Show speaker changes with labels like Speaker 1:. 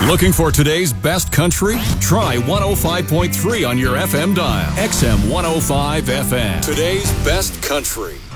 Speaker 1: Looking for today's best country? Try 105.3 on your FM dial. XM 105 FM. Today's best country.